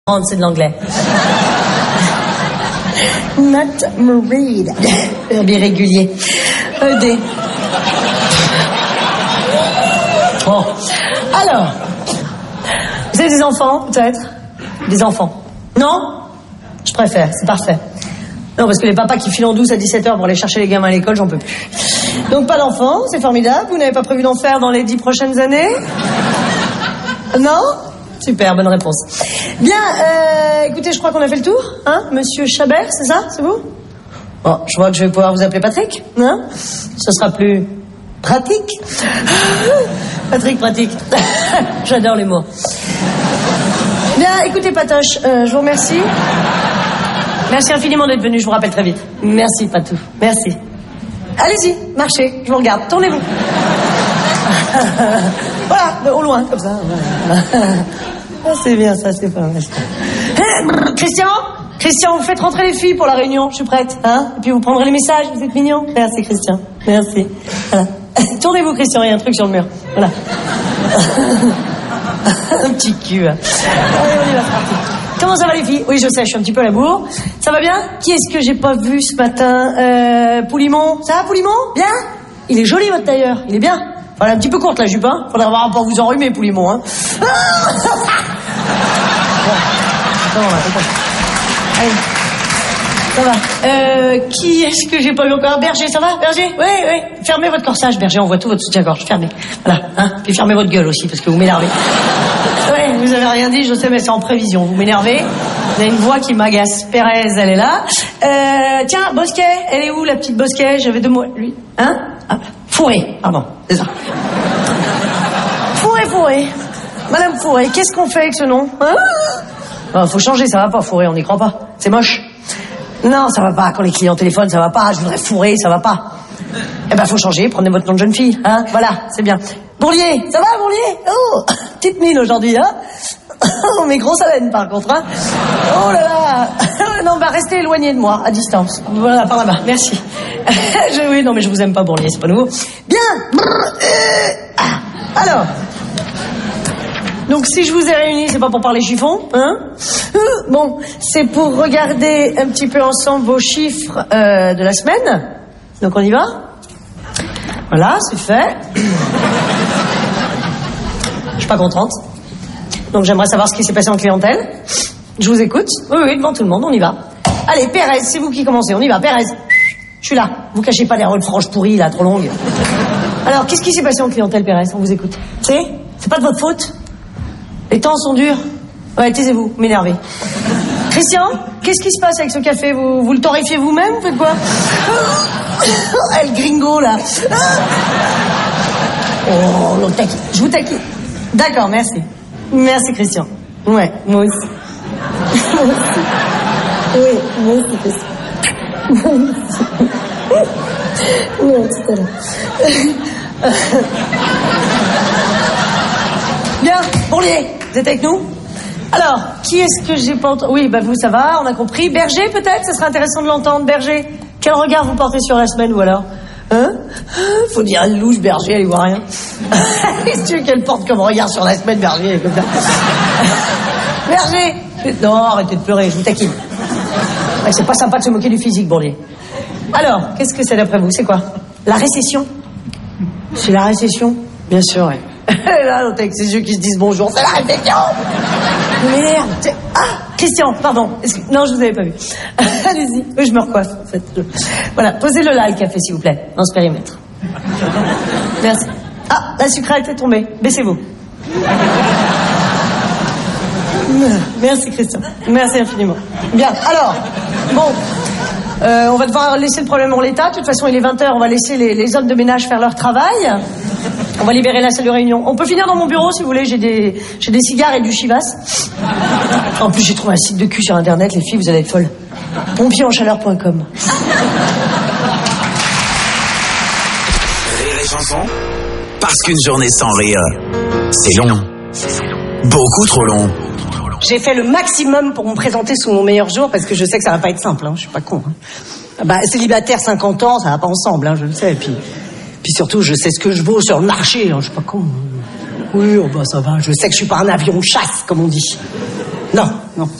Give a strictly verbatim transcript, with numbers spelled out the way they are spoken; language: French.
C'est de l'anglais. Not married. Verbe irrégulier. E D. Bon. Alors. Vous avez des enfants, peut-être? Des enfants. Non? Je préfère, c'est parfait. Non, parce que les papas qui filent en douce à dix-sept heures pour aller chercher les gamins à l'école, j'en peux plus. Donc pas d'enfants, c'est formidable. Vous n'avez pas prévu d'en faire dans les dix prochaines années? Non? Super, bonne réponse. Bien, euh, écoutez, je crois qu'on a fait le tour, hein, Monsieur Chabert, c'est ça, c'est vous? Bon, je vois que je vais pouvoir vous appeler Patrick, hein? Ce sera plus pratique. Patrick, pratique. J'adore les mots. Bien, écoutez, Patoche, euh, je vous remercie. Merci infiniment d'être venu, je vous rappelle très vite. Merci, Patou, merci. Allez-y, marchez, je vous regarde, tournez-vous. Voilà, au loin, comme ça. Voilà. Ah, c'est bien, ça, c'est pas mal. Christian Christian, vous faites rentrer les filles pour la réunion, je suis prête. Hein, et puis vous prendrez les messages, vous êtes mignons. Merci, Christian. Merci. Voilà. Tournez-vous, Christian, il y a un truc sur le mur. Voilà. Un petit cul. Allez, on y va, c'est parti. Comment ça va, les filles? Oui, je sais, je suis un petit peu à la bourre. Ça va bien? Qui est-ce que j'ai pas vu ce matin? Euh, Poulimon. Ça va, Poulimon? Bien? Il est joli, votre tailleur. Il est bien. Voilà, un petit peu courte la jupe, hein. Faudrait avoir un pour vous enrhumer, Poulimon, hein. Bon. Bon, là, allez. Ça va. Euh, qui est-ce que j'ai pas eu encore? Berger, ça va, Berger? Oui, oui. Fermez votre corsage, Berger, on voit tout votre soutien-gorge. Fermez. Voilà, hein. Puis fermez votre gueule aussi, parce que vous m'énervez. Ouais, vous avez rien dit, je sais, mais c'est en prévision. Vous m'énervez. Vous avez une voix qui m'agace. Pérez, elle est là. Euh, tiens, Bosquet, elle est où, la petite Bosquet? J'avais deux mots. Lui. Hein? Ah, Fourré, pardon, c'est ça. Fourré, Fourré. Madame Fourré, qu'est-ce qu'on fait avec ce nom? Hein? Oh, faut changer, ça va pas, Fourré, on n'y croit pas. C'est moche. Non, ça va pas. Quand les clients téléphonent, ça va pas. Je voudrais Fourré, ça va pas. Eh ben, faut changer. Prenez votre nom de jeune fille, hein. Voilà, c'est bien. Bourlier, ça va, Bourlier? Oh, petite mine aujourd'hui, hein. Oh, mais grosse haleine, par contre, hein. Oh là là. Non, bah, restez éloigné de moi, à distance. Voilà, par là-bas. Merci. je, oui, non, mais je vous aime pas, Bourlier, c'est pas nouveau. Bien. Alors. Donc, si je vous ai réunis, c'est pas pour parler chiffon, hein? Bon, c'est pour regarder un petit peu ensemble vos chiffres euh, de la semaine. Donc, on y va? Voilà, c'est fait. Je suis pas contente. Donc, j'aimerais savoir ce qui s'est passé en clientèle. Je vous écoute. Oui, oui, devant tout le monde, on y va. Allez, Pérez, c'est vous qui commencez, on y va. Pérez, je suis là. Vous cachez pas derrière une frange pourrie, là, trop longue. Alors, qu'est-ce qui s'est passé en clientèle, Pérez? On vous écoute. C'est C'est pas de votre faute? Les temps sont durs. Ouais, taisez-vous, vous m'énervez. Christian, qu'est-ce qui se passe avec ce café? Vous, vous le torréfiez vous-même? Vous faites quoi? Ah, le gringo, là. Oh, l'autre taquine. Je vous taquine. D'accord, merci. Merci, Christian. Ouais, moi aussi. Moi aussi. Oui, moi aussi, Christian. Moi aussi. Non, tout à l'heure. Bien, Bourlier, vous êtes avec nous? Alors, qui est-ce que j'ai pas entendu? Oui, bah vous, ça va, on a compris. Berger, peut-être? Ça serait intéressant de l'entendre, Berger. Quel regard vous portez sur la semaine, ou alors? Hein? Faut dire, elle louche, Berger, elle y voit rien. Qu'est-ce que tu veux qu'elle porte comme regard sur la semaine, Berger, comme ça? Berger! Non, arrêtez de pleurer, je vous taquine. Ouais, c'est pas sympa de se moquer du physique, Bourlier. Alors, qu'est-ce que c'est d'après vous? C'est quoi? La récession? C'est la récession? Bien sûr, ouais. Là, l'autre avec ses yeux qui se disent bonjour, c'est la réflexion. Merde. Ah, Christian, pardon. Que... Non, je vous avais pas vu. Allez-y. Oui, je me recoiffe, en fait. Voilà, posez-le là, le café, s'il vous plaît, dans ce périmètre. Merci. Ah, la sucrète est tombée. Baissez-vous. Merci, Christian. Merci infiniment. Bien, alors, bon... Euh, on va devoir laisser le problème en l'état. De toute façon, il est vingt heures, on va laisser les, les hommes de ménage faire leur travail. On va libérer la salle de réunion. On peut finir dans mon bureau, si vous voulez. J'ai des, j'ai des cigares et du chivas. En plus, j'ai trouvé un site de cul sur Internet. Les filles, vous allez être folles. pompier en chaleur point com. Rire et chanson. Parce qu'une journée sans rire, c'est long. Beaucoup trop long. J'ai fait le maximum pour me présenter sous mon meilleur jour, parce que je sais que ça va pas être simple, hein, je suis pas con. Hein. Bah, célibataire, cinquante ans, ça va pas ensemble, hein, je le sais. Et puis, puis surtout, je sais ce que je vaux sur le marché, hein, je suis pas con. Oui, oh bah ça va, je sais que je suis pas un avion de chasse, comme on dit. Non, non.